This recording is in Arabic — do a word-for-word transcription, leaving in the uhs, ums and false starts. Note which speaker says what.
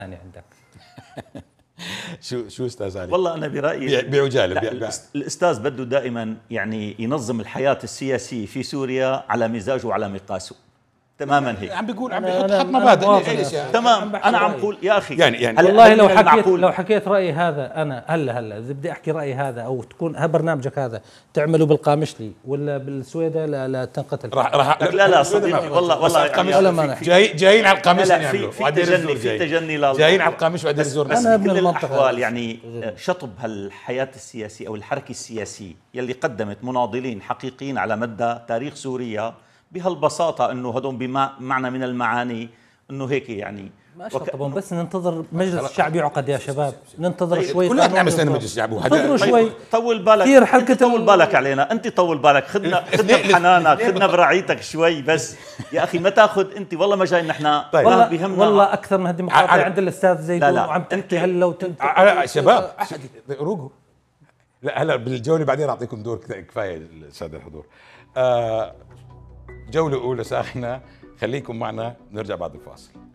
Speaker 1: يعني عندك
Speaker 2: شو شو استاذ علي؟
Speaker 3: والله انا برايي
Speaker 2: بعجاله
Speaker 3: لا
Speaker 2: بيع
Speaker 3: الاستاذ بده دائما يعني ينظم الحياه السياسيه في سوريا على مزاجه وعلى مقاسه تماما هيك.
Speaker 2: عم بيقول عم
Speaker 1: أنا-
Speaker 2: بيحط
Speaker 1: أنا-
Speaker 2: حط
Speaker 1: أنا
Speaker 2: مبادئ
Speaker 1: مواطن
Speaker 2: ليش
Speaker 1: يا
Speaker 2: يعني؟
Speaker 3: تمام
Speaker 1: بحكي
Speaker 3: انا عم
Speaker 1: رأيي.
Speaker 3: بقول يا اخي
Speaker 2: يعني يعني
Speaker 3: هلا
Speaker 1: والله لو
Speaker 3: من
Speaker 1: حكيت
Speaker 3: المعقول
Speaker 1: لو حكيت رايي هذا انا هلا هلا اذا بدي احكي رايي هذا او تكون ها برنامجك هذا تعمله بالقامشلي ولا بالسويدة لا, لا تنقتل
Speaker 2: راح راح
Speaker 3: لك لا لا صديقي والله والله
Speaker 2: القامش
Speaker 1: ولا ما نحكي.
Speaker 2: جاي جايين على القامش
Speaker 3: لا
Speaker 2: يعملوا
Speaker 3: في في تجني في تجني لل-
Speaker 2: جايين على القامش وبعدين
Speaker 3: بس,
Speaker 2: يزورنا
Speaker 3: بس
Speaker 1: أنا
Speaker 3: في
Speaker 1: ابن
Speaker 3: كل
Speaker 1: المنطقة
Speaker 3: الاحوال
Speaker 1: هذا.
Speaker 3: يعني شطب هالحياه السياسيه او الحركه السياسيه يلي قدمت مناضلين حقيقيين على مدى تاريخ سوريا بهالبساطه انه هدول بمعنى من المعاني انه هيك يعني
Speaker 1: ما شطبهم بس ننتظر مجلس الشعب يعقد يا شباب ننتظر
Speaker 3: طيب
Speaker 1: شوي
Speaker 2: كلنا
Speaker 1: قانون
Speaker 2: نستنى
Speaker 1: ينظر.
Speaker 2: مجلس الشعب
Speaker 1: انتظروا
Speaker 2: وهذا
Speaker 1: شوي
Speaker 3: طول بالك
Speaker 1: كثير
Speaker 3: انت
Speaker 1: حلقة
Speaker 3: طول
Speaker 1: ال-
Speaker 3: بالك علينا انت طول بالك خدنا خدنا بحنانك خدنا برعايتك شوي بس يا اخي ما تاخذ انت والله ما جاي نحن
Speaker 2: طيب.
Speaker 3: ما
Speaker 1: والله
Speaker 3: بيهمنا
Speaker 1: والله اكثر من هالديمقراطيه
Speaker 2: على-
Speaker 1: عند الاستاذ زيدون
Speaker 3: لا لا.
Speaker 1: وعم تحكي هلا لو تنت...
Speaker 2: على شباب روقوا. لا هلا بالجوله بعدين اعطيكم دور كفايه الساده الحضور. آه جوله اولى ساخنه، خليكم معنا نرجع بعد الفاصل.